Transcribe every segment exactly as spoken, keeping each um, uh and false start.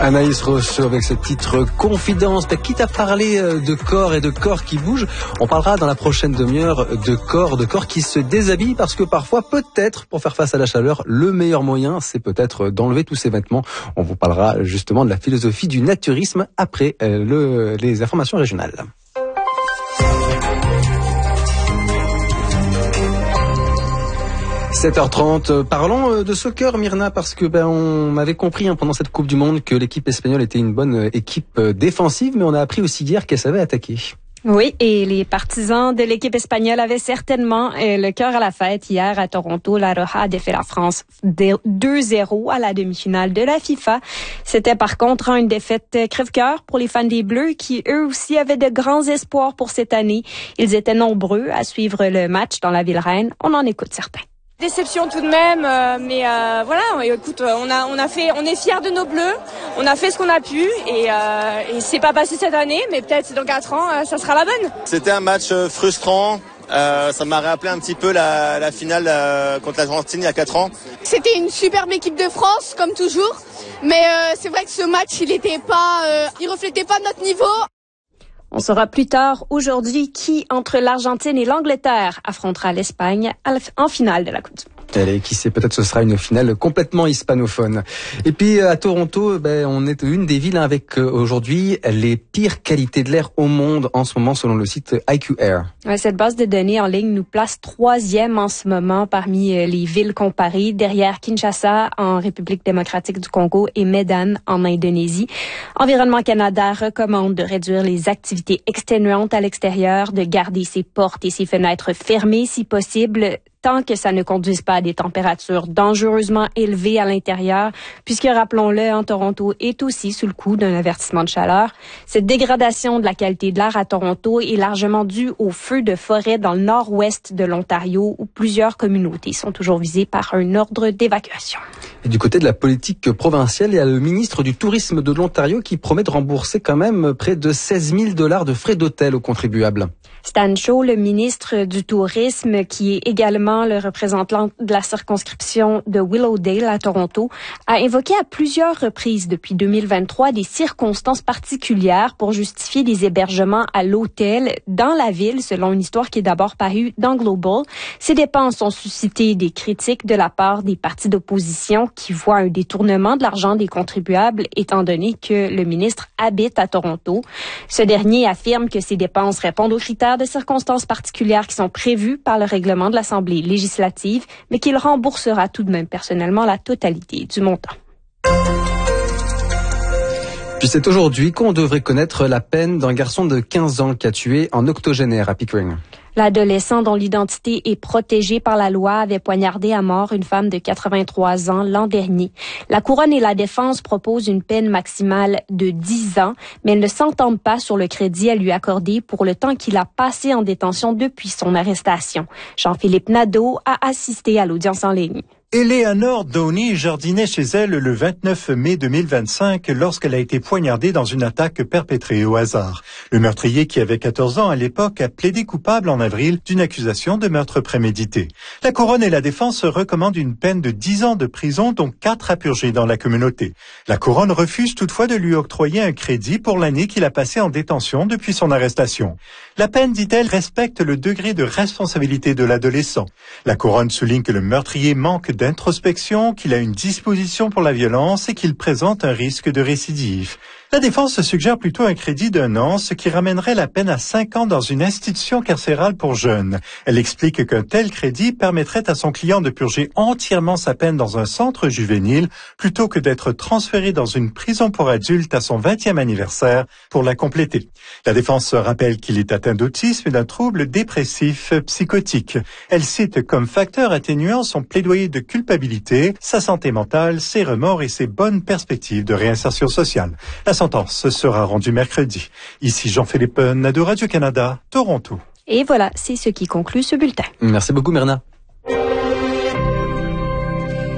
Anaïs Rocheau avec ce titre Confidence. Mais quitte à parler de corps et de corps qui bougent, on parlera dans la prochaine demi-heure de corps, de corps qui se déshabillent parce que parfois, peut-être, pour faire face à la chaleur, le meilleur moyen, c'est peut-être d'enlever tous ces vêtements. On vous parlera justement de la philosophie du naturisme après le, les informations régionales. sept heures trente, parlons de soccer, Myrna, parce que ben on avait compris hein, pendant cette Coupe du Monde que l'équipe espagnole était une bonne équipe défensive, mais on a appris aussi hier qu'elle savait attaquer. Oui, et les partisans de l'équipe espagnole avaient certainement euh, le cœur à la fête. Hier à Toronto, la Roja a défait la France deux zéro à la demi-finale de la FIFA. C'était par contre une défaite crève-cœur pour les fans des Bleus qui eux aussi avaient de grands espoirs pour cette année. Ils étaient nombreux à suivre le match dans la ville reine. On en écoute certains. Déception tout de même, euh, mais euh, voilà. Écoute, on a, on a fait, on est fiers de nos Bleus. On a fait ce qu'on a pu et, euh, et c'est pas passé cette année, mais peut-être dans quatre ans, euh, ça sera la bonne. C'était un match frustrant. Euh, ça m'a rappelé un petit peu la, la finale euh, contre l'Argentine il y a quatre ans. C'était une superbe équipe de France, comme toujours. Mais euh, c'est vrai que ce match, il était pas, euh, il reflétait pas notre niveau. On saura plus tard aujourd'hui qui, entre l'Argentine et l'Angleterre, affrontera l'Espagne en finale de la Coupe du Monde. Allez, qui sait, peut-être ce sera une finale complètement hispanophone. Et puis à Toronto, ben, on est une des villes avec euh, aujourd'hui les pires qualités de l'air au monde en ce moment selon le site I Q Air. Ouais, cette base de données en ligne nous place troisième en ce moment parmi euh, les villes comparées, derrière Kinshasa en République démocratique du Congo et Medan en Indonésie. Environnement Canada recommande de réduire les activités exténuantes à l'extérieur, de garder ses portes et ses fenêtres fermées si possible, tant que ça ne conduise pas à des températures dangereusement élevées à l'intérieur, puisque, rappelons-le, en Toronto est aussi sous le coup d'un avertissement de chaleur. Cette dégradation de la qualité de l'air à Toronto est largement due aux feux de forêt dans le nord-ouest de l'Ontario, où plusieurs communautés sont toujours visées par un ordre d'évacuation. Et du côté de la politique provinciale, il y a le ministre du Tourisme de l'Ontario qui promet de rembourser quand même près de seize mille dollars de frais d'hôtel aux contribuables. Stan Shaw, le ministre du Tourisme, qui est également le représentant de la circonscription de Willowdale à Toronto, a invoqué à plusieurs reprises depuis deux mille vingt-trois des circonstances particulières pour justifier des hébergements à l'hôtel dans la ville, selon une histoire qui est d'abord parue dans Global. Ces dépenses ont suscité des critiques de la part des partis d'opposition qui voient un détournement de l'argent des contribuables, étant donné que le ministre habite à Toronto. Ce dernier affirme que ces dépenses répondent aux critères de circonstances particulières qui sont prévues par le règlement de l'Assemblée législative, mais qu'il remboursera tout de même personnellement la totalité du montant. Puis c'est aujourd'hui qu'on devrait connaître la peine d'un garçon de quinze ans qui a tué un octogénaire à Pickering. L'adolescent dont l'identité est protégée par la loi avait poignardé à mort une femme de quatre-vingt-trois ans l'an dernier. La couronne et la défense proposent une peine maximale de dix ans, mais elles ne s'entendent pas sur le crédit à lui accorder pour le temps qu'il a passé en détention depuis son arrestation. Jean-Philippe Nadeau a assisté à l'audience en ligne. Eleanor Downey jardinait chez elle le vingt-neuf mai deux mille vingt-cinq lorsqu'elle a été poignardée dans une attaque perpétrée au hasard. Le meurtrier, qui avait quatorze ans à l'époque, a plaidé coupable en avril d'une accusation de meurtre prémédité. La couronne et la défense recommandent une peine de dix ans de prison, dont quatre à purger dans la communauté. La couronne refuse toutefois de lui octroyer un crédit pour l'année qu'il a passée en détention depuis son arrestation. La peine, dit-elle, respecte le degré de responsabilité de l'adolescent. La couronne souligne que le meurtrier manque d'introspection, qu'il a une disposition pour la violence et qu'il présente un risque de récidive. La défense suggère plutôt un crédit d'un an, ce qui ramènerait la peine à cinq ans dans une institution carcérale pour jeunes. Elle explique qu'un tel crédit permettrait à son client de purger entièrement sa peine dans un centre juvénile plutôt que d'être transféré dans une prison pour adultes à son vingtième anniversaire pour la compléter. La défense rappelle qu'il est atteint d'autisme et d'un trouble dépressif psychotique. Elle cite comme facteur atténuant son plaidoyer de culpabilité, sa santé mentale, ses remords et ses bonnes perspectives de réinsertion sociale. La sentence sera rendue mercredi. Ici Jean-Philippe Nadeau, Radio-Canada, Toronto. Et voilà, c'est ce qui conclut ce bulletin. Merci beaucoup, Myrna.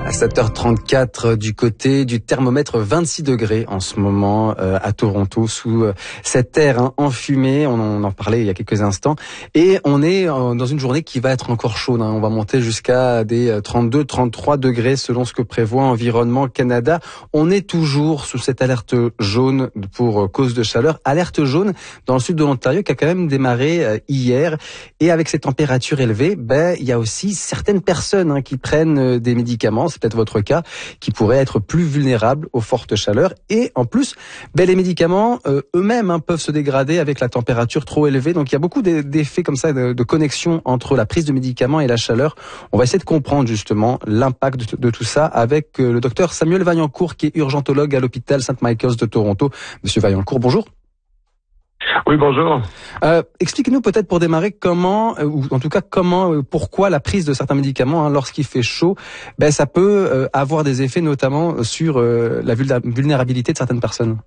À sept heures trente-quatre du côté du thermomètre, vingt-six degrés en ce moment euh, à Toronto sous euh, cette air hein, enfumé. On en, on en parlait il y a quelques instants et on est euh, dans une journée qui va être encore chaude. Hein. On va monter jusqu'à des trente-deux, trente-trois degrés selon ce que prévoit Environnement Canada. On est toujours sous cette alerte jaune pour euh, cause de chaleur. Alerte jaune dans le sud de l'Ontario qui a quand même démarré euh, hier. Et avec ces températures élevées, ben il y a aussi certaines personnes hein, qui prennent euh, des médicaments. C'est peut-être votre cas, qui pourrait être plus vulnérable aux fortes chaleurs. Et en plus, ben, les médicaments euh, eux-mêmes hein, peuvent se dégrader avec la température trop élevée. Donc il y a beaucoup d'effets comme ça, de, de connexion entre la prise de médicaments et la chaleur. On va essayer de comprendre justement l'impact de, de tout ça avec euh, le docteur Samuel Vaillancourt, qui est urgentologue à l'hôpital Saint Michael's de Toronto. Monsieur Vaillancourt, bonjour. Oui, bonjour. Euh, expliquez-nous peut-être pour démarrer comment, euh, ou en tout cas comment, euh, pourquoi la prise de certains médicaments hein, lorsqu'il fait chaud, ben ça peut euh, avoir des effets notamment sur euh, la vulnérabilité de certaines personnes.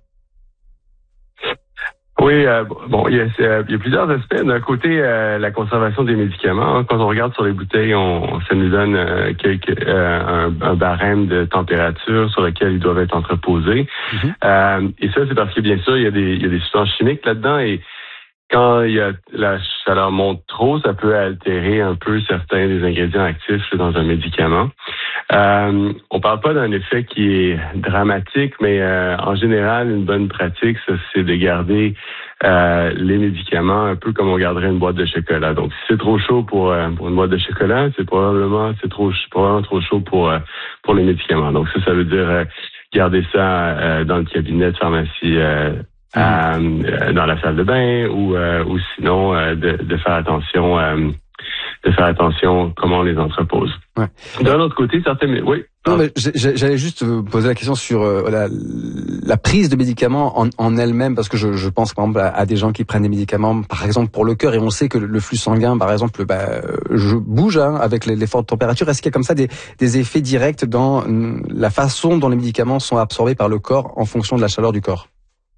Oui, euh, bon, il y, a, il y a plusieurs aspects. D'un côté, euh, la conservation des médicaments. Hein, quand on regarde sur les bouteilles, on, ça nous donne euh, quelques, euh, un, un barème de température sur lequel ils doivent être entreposés. Mm-hmm. Euh, et ça, c'est parce que bien sûr, il y a des, il y a des substances chimiques là-dedans et quand il y a, la chaleur monte trop, ça peut altérer un peu certains des ingrédients actifs dans un médicament. Euh, on parle pas d'un effet qui est dramatique, mais euh, en général, une bonne pratique, ça, c'est de garder euh, les médicaments un peu comme on garderait une boîte de chocolat. Donc, si c'est trop chaud pour, euh, pour une boîte de chocolat, c'est probablement c'est trop probablement trop chaud pour euh, pour les médicaments. Donc, ça, ça veut dire euh, garder ça euh, dans le cabinet de pharmacie. Euh, Euh, dans la salle de bain ou euh, ou sinon euh, de, de faire attention euh, de faire attention comment on les entrepose. Ouais. D'un autre côté, certains oui. Non, mais j'allais juste vous poser la question sur euh, la, la prise de médicaments en, en elle-même, parce que je, je pense par exemple à, à des gens qui prennent des médicaments, par exemple pour le cœur, et on sait que le flux sanguin, par exemple, bah, je bouge hein, avec les, les fortes températures. Est-ce qu'il y a comme ça des, des effets directs dans la façon dont les médicaments sont absorbés par le corps en fonction de la chaleur du corps?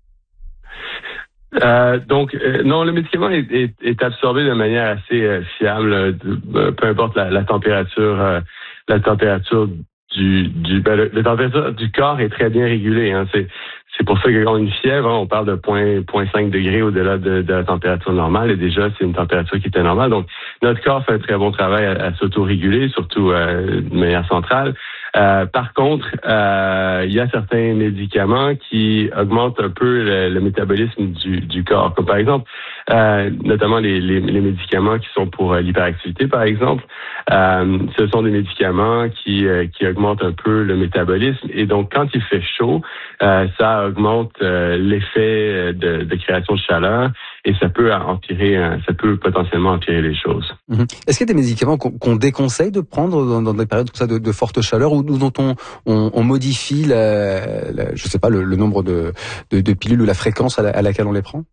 Euh, donc, euh, non, le médicament est, est, est absorbé de manière assez euh, fiable, euh, de, peu importe la, la température, euh, la température du, du, ben, le, la température du corps est très bien régulée. Hein, c'est, c'est pour ça que quand on a une fièvre, hein, on parle de zéro virgule cinq degrés au-delà de, de la température normale, et déjà c'est une température qui était normale. Donc, notre corps fait un très bon travail à, à s'auto-réguler, surtout euh, de manière centrale. Euh, par contre, euh, il y a certains médicaments qui augmentent un peu le, le métabolisme du, du corps, comme par exemple, euh, notamment les, les, les médicaments qui sont pour euh, l'hyperactivité, par exemple. Euh, ce sont des médicaments qui, euh, qui augmentent un peu le métabolisme, et donc quand il fait chaud, euh, ça augmente euh, l'effet de, de création de chaleur, et ça peut empirer, ça peut potentiellement empirer les choses. Mmh. Est-ce qu'il y a des médicaments qu'on, qu'on déconseille de prendre dans, dans des périodes comme ça de, de forte chaleur, ou dont on, on, on modifie, la, la, je sais pas, le, le nombre de, de, de pilules ou la fréquence à, la, à laquelle on les prend?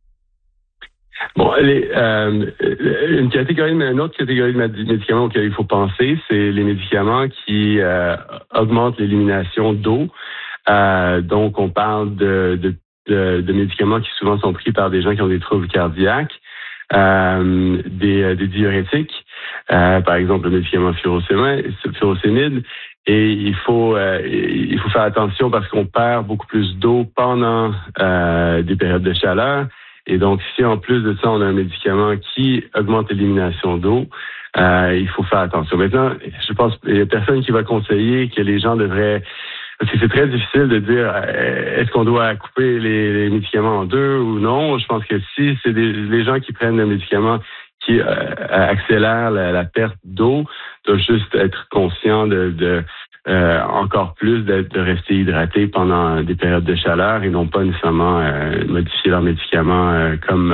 Bon, les, euh, une catégorie, une autre catégorie de médicaments auxquels il faut penser, c'est les médicaments qui euh, augmentent l'élimination d'eau. Euh, donc, on parle de, de De, de médicaments qui souvent sont pris par des gens qui ont des troubles cardiaques, euh, des, des diurétiques, euh, par exemple le médicament furosémide. Et il faut euh, il faut faire attention parce qu'on perd beaucoup plus d'eau pendant euh, des périodes de chaleur. Et donc, si en plus de ça, on a un médicament qui augmente l'élimination d'eau, euh, il faut faire attention. Maintenant, je pense qu'il y a personne qui va conseiller que les gens devraient... Parce que c'est très difficile de dire est-ce qu'on doit couper les, les médicaments en deux ou non. Je pense que si c'est des, les gens qui prennent le médicament qui euh, accélère la, la perte d'eau, doivent juste être conscients de, de euh, encore plus de, de rester hydratés pendant des périodes de chaleur et non pas nécessairement euh, modifier leurs médicaments euh, comme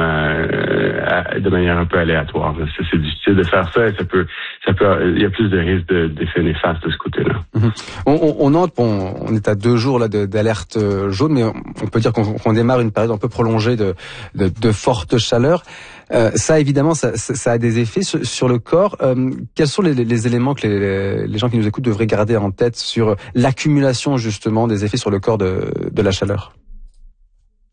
euh, de manière un peu aléatoire. C'est, c'est difficile de faire ça et ça peut, ça peut, il y a plus de risques de, d'effets néfastes de ce côté-là. Mmh. On, on, on note, bon, on est à deux jours là de, d'alerte jaune, mais on, on peut dire qu'on, qu'on démarre une période un peu prolongée de, de, de forte chaleur. Euh, ça, évidemment, ça, ça a des effets sur, sur le corps. Euh, quels sont les, les éléments que les, les gens qui nous écoutent devraient garder en tête sur l'accumulation, justement, des effets sur le corps de, de la chaleur?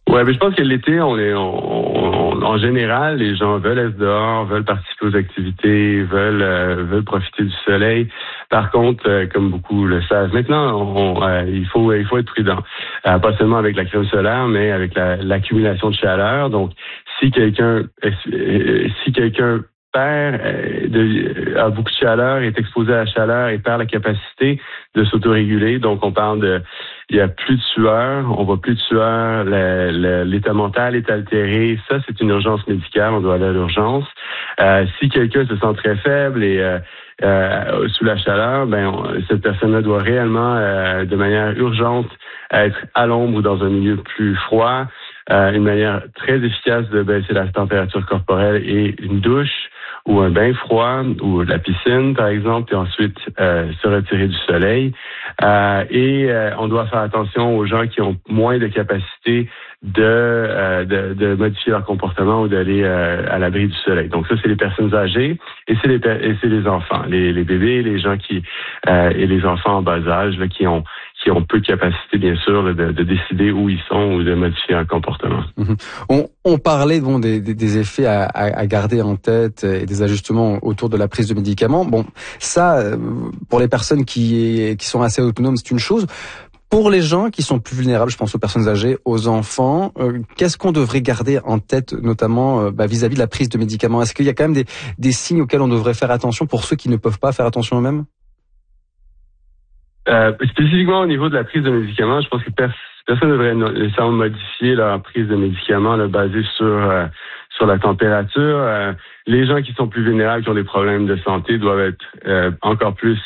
Ouais, mais je pense que l'été, on est, on, on, en général, les gens veulent être dehors, veulent participer aux activités, veulent, euh, veulent profiter du soleil. Par contre, euh, comme beaucoup le savent maintenant, on, euh, il faut, il faut être prudent. Euh, pas seulement avec la crème solaire, mais avec la, l'accumulation de chaleur. Donc, si quelqu'un, euh, si quelqu'un perd, euh, de, a beaucoup de chaleur, est exposé à la chaleur et perd la capacité de s'autoréguler, donc on parle de il y a plus de sueur, on voit plus de sueur, le, le, l'état mental est altéré. Ça, c'est une urgence médicale, on doit aller à l'urgence. Euh, si quelqu'un se sent très faible et euh, euh, sous la chaleur, ben on, cette personne-là doit réellement, euh, de manière urgente, être à l'ombre ou dans un milieu plus froid. Euh, une manière très efficace de baisser la température corporelle est une douche ou un bain froid ou la piscine, par exemple, et ensuite euh, se retirer du soleil. Euh, et euh, on doit faire attention aux gens qui ont moins de capacité de, euh, de, de modifier leur comportement ou d'aller euh, à l'abri du soleil. Donc ça, c'est les personnes âgées et c'est les, et c'est les enfants, les, les bébés, les gens qui euh, et les enfants en bas âge là, qui ont qui ont peu de capacité, bien sûr, là, de, de décider où ils sont ou de modifier un comportement. Mmh. On, on parlait bon des, des, des effets à, à, à garder en tête et des ajustements autour de la prise de médicaments. Bon, ça, pour les personnes qui, qui sont assez autonomes, c'est une chose. Pour les gens qui sont plus vulnérables, je pense aux personnes âgées, aux enfants, euh, qu'est-ce qu'on devrait garder en tête, notamment euh, bah, vis-à-vis de la prise de médicaments? Est-ce qu'il y a quand même des, des signes auxquels on devrait faire attention pour ceux qui ne peuvent pas faire attention eux-mêmes? Euh, spécifiquement au niveau de la prise de médicaments, je pense que pers- personne ne devrait nécessairement modifier leur prise de médicaments là, basée sur euh, sur la température. Euh, les gens qui sont plus vulnérables, qui ont des problèmes de santé, doivent être euh, encore plus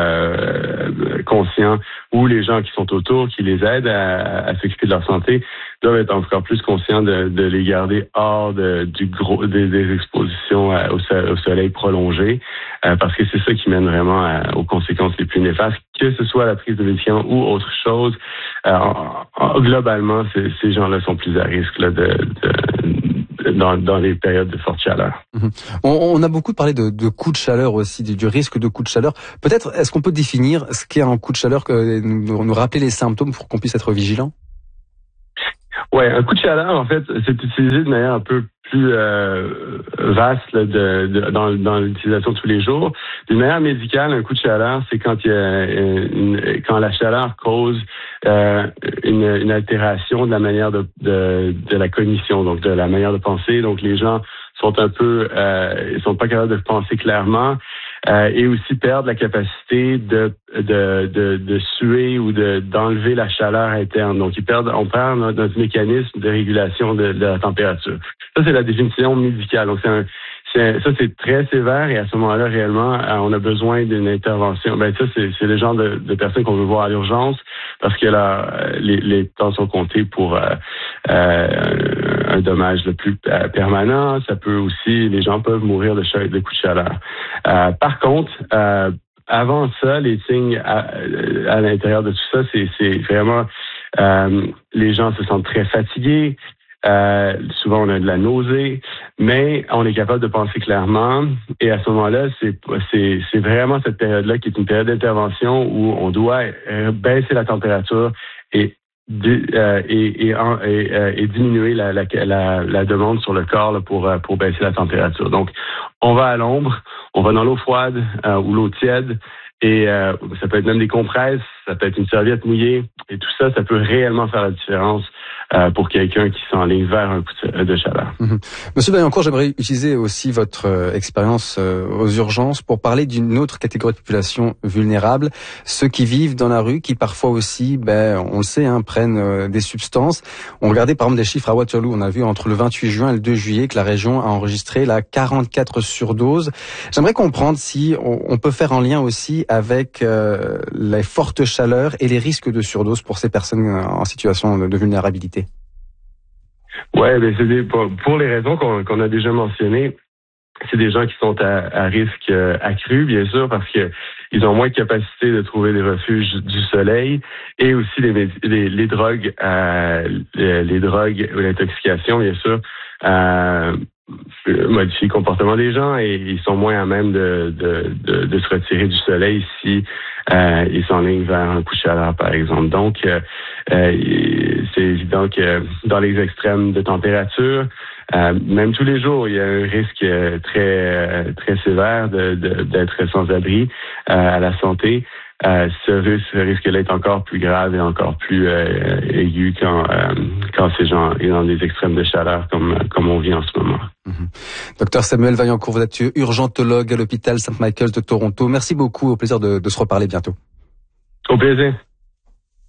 euh, conscients, ou les gens qui sont autour, qui les aident à, à s'occuper de leur santé, doivent être encore plus conscients de, de les garder hors de, du gros des, des expositions à, au, au soleil prolongé, euh, parce que c'est ça qui mène vraiment à, aux conséquences les plus néfastes, que ce soit la prise de médicaments ou autre chose. Euh, en, en, globalement, ces, ces gens-là sont plus à risque là, de, de, dans, dans les périodes de forte chaleur. Mmh. On, on a beaucoup parlé de, de coups de chaleur aussi, du, du risque de coups de chaleur. Peut-être, est-ce qu'on peut définir ce qu'est un coup de chaleur, que, nous, nous rappeler les symptômes pour qu'on puisse être vigilant? Ouais, un coup de chaleur, en fait, c'est utilisé de manière un peu plus euh, vaste là, de, de, dans, dans l'utilisation de tous les jours. D'une manière médicale, un coup de chaleur, c'est quand il y a une, quand la chaleur cause euh, une, une altération de la manière de, de, de la cognition, donc de la manière de penser. Donc les gens sont un peu, euh, ils sont pas capables de penser clairement. Euh, et aussi perdre la capacité de de de, de suer ou de d'enlever la chaleur interne. Donc ils perdent, on perd notre, notre mécanisme de régulation de, de la température. Ça c'est la définition médicale. Donc c'est un C'est, ça, c'est très sévère et à ce moment-là, réellement, on a besoin d'une intervention. Ben ça, c'est, c'est le genre de, de personnes qu'on veut voir à l'urgence parce que là, les, les temps sont comptés pour euh, euh, un dommage le plus euh, permanent. Ça peut aussi, les gens peuvent mourir de, ch- de coups de chaleur. Euh, par contre, euh, avant ça, les signes à, à l'intérieur de tout ça, c'est, c'est vraiment euh, les gens se sentent très fatigués. Euh, souvent, on a de la nausée, mais on est capable de penser clairement. Et à ce moment-là, c'est, c'est, c'est vraiment cette période-là qui est une période d'intervention où on doit baisser la température et, euh, et, et, et, et diminuer la, la, la, la demande sur le corps là, pour, pour baisser la température. Donc, on va à l'ombre, on va dans l'eau froide euh, ou l'eau tiède. Et euh, ça peut être même des compresses, ça peut être une serviette mouillée. Et tout ça, ça peut réellement faire la différence euh, pour quelqu'un qui s'enligne vers un coup de, de chaleur. Mmh. Monsieur Vaillancourt, j'aimerais utiliser aussi votre euh, expérience euh, aux urgences pour parler d'une autre catégorie de population vulnérable, ceux qui vivent dans la rue, qui parfois aussi, ben, on le sait, hein, prennent euh, des substances. On regardait par exemple des chiffres à Waterloo, on a vu entre le vingt-huit juin et le deux juillet que la région a enregistré la quarante-quatre surdoses. J'aimerais comprendre si on, on peut faire un lien aussi avec euh, les fortes chaleurs et les risques de surdose pour ces personnes en situation de, de vulnérabilité. Ouais, ben c'est des, pour, pour les raisons qu'on, qu'on a déjà mentionnées, c'est des gens qui sont à, à risque euh, accru, bien sûr, parce que ils ont moins de capacité de trouver des refuges du soleil, et aussi les, les, les drogues, euh, les, les drogues ou l'intoxication, bien sûr, euh, modifient le comportement des gens et ils sont moins à même de, de, de, de se retirer du soleil si euh, ils s'enlignent vers un coup de chaleur, par exemple. Donc, euh, euh, c'est évident que dans les extrêmes de température, euh, même tous les jours, il y a un risque très très sévère de, de, d'être sans abri euh, à la santé. Euh, ce risque, ce risque-là est encore plus grave et encore plus euh, aigu quand euh, quand ces gens sont dans des extrêmes de chaleur comme comme on vit en ce moment. Mm-hmm. Docteur Samuel Vaillancourt, vous êtes urgentologue à l'hôpital Saint Michael's de Toronto. Merci beaucoup. Au plaisir de, de se reparler bientôt. Au plaisir.